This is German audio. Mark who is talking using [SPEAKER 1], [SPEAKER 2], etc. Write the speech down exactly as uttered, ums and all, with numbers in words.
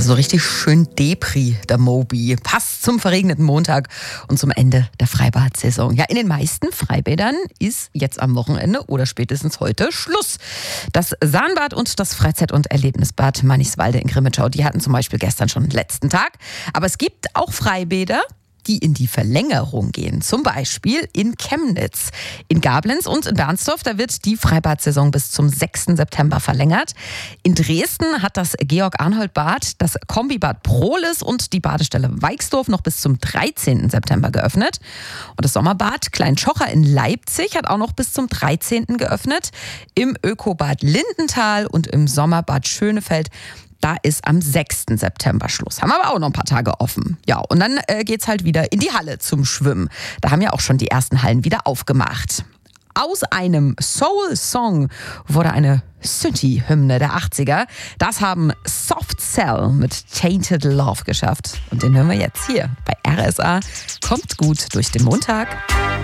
[SPEAKER 1] So richtig schön Depri, der Moby. Passt zum verregneten Montag und zum Ende der Freibad-Saison. Ja, in den meisten Freibädern ist jetzt am Wochenende oder spätestens heute Schluss. Das Sahnbad und das Freizeit- und Erlebnisbad Manniswalde in Grimmitschau, die hatten zum Beispiel gestern schon den letzten Tag. Aber es gibt auch Freibäder, die in die Verlängerung gehen. Zum Beispiel in Chemnitz. In Gablenz und in Bernsdorf, da wird die Freibad-Saison bis zum sechsten September verlängert. In Dresden hat das Georg-Arnold-Bad, das Kombibad Prohlis und die Badestelle Weixdorf noch bis zum dreizehnten September geöffnet. Und das Sommerbad Klein-Schocher in Leipzig hat auch noch bis zum dreizehnten geöffnet. Im Ökobad Lindenthal und im Sommerbad Schönefeld, da ist am sechsten September Schluss. Haben aber auch noch ein paar Tage offen. Ja, und dann äh, geht's halt wieder in die Halle zum Schwimmen. Da haben ja auch schon die ersten Hallen wieder aufgemacht. Aus einem Soul-Song wurde eine Synthie-Hymne der achtziger. Das haben Soft Cell mit Tainted Love geschafft. Und den hören wir jetzt hier bei R S A. Kommt gut durch den Montag.